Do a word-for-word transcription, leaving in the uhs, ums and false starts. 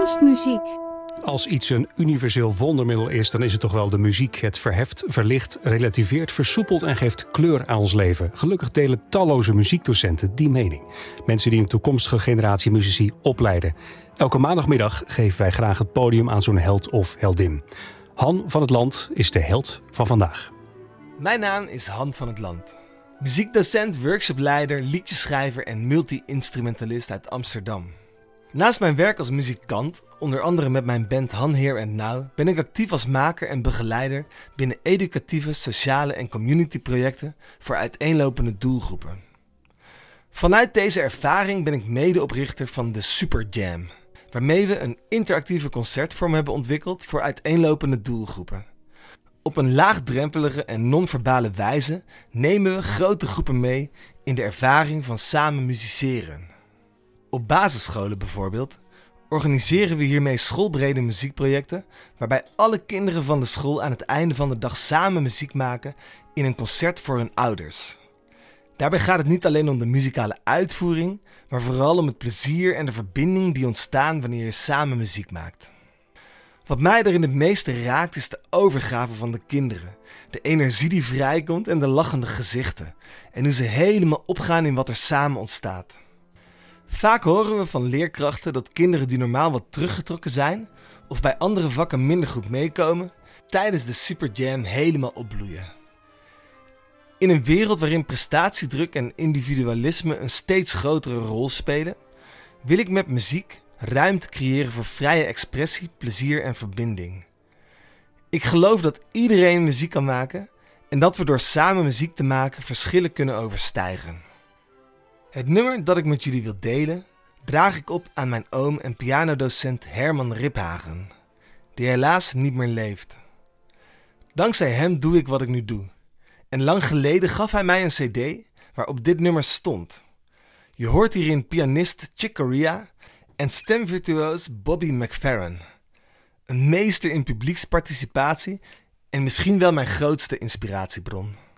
Kerstmuziek. Als iets een universeel wondermiddel is, dan is het toch wel de muziek. Het verheft, verlicht, relativeert, versoepelt en geeft kleur aan ons leven. Gelukkig delen talloze muziekdocenten die mening. Mensen die een toekomstige generatie muzici opleiden. Elke maandagmiddag geven wij graag het podium aan zo'n held of heldin. Han van het Land is de held van vandaag. Mijn naam is Han van het Land. Muziekdocent, workshopleider, liedjeschrijver en multi-instrumentalist uit Amsterdam. Naast mijn werk als muzikant, onder andere met mijn band Han Here and Now, ben ik actief als maker en begeleider binnen educatieve, sociale en communityprojecten voor uiteenlopende doelgroepen. Vanuit deze ervaring ben ik medeoprichter van de Super Jam, waarmee we een interactieve concertvorm hebben ontwikkeld voor uiteenlopende doelgroepen. Op een laagdrempelige en non-verbale wijze nemen we grote groepen mee in de ervaring van samen musiceren. Op basisscholen bijvoorbeeld organiseren we hiermee schoolbrede muziekprojecten waarbij alle kinderen van de school aan het einde van de dag samen muziek maken in een concert voor hun ouders. Daarbij gaat het niet alleen om de muzikale uitvoering, maar vooral om het plezier en de verbinding die ontstaan wanneer je samen muziek maakt. Wat mij erin het meeste raakt is de overgave van de kinderen, de energie die vrijkomt en de lachende gezichten en hoe ze helemaal opgaan in wat er samen ontstaat. Vaak horen we van leerkrachten dat kinderen die normaal wat teruggetrokken zijn of bij andere vakken minder goed meekomen, tijdens de Super Jam helemaal opbloeien. In een wereld waarin prestatiedruk en individualisme een steeds grotere rol spelen, wil ik met muziek ruimte creëren voor vrije expressie, plezier en verbinding. Ik geloof dat iedereen muziek kan maken en dat we door samen muziek te maken verschillen kunnen overstijgen. Het nummer dat ik met jullie wil delen, draag ik op aan mijn oom en pianodocent Herman Riphagen, die helaas niet meer leeft. Dankzij hem doe ik wat ik nu doe. En lang geleden gaf hij mij een cd waarop dit nummer stond. Je hoort hierin pianist Chick Corea en stemvirtuoos Bobby McFerrin. Een meester in publieksparticipatie en misschien wel mijn grootste inspiratiebron.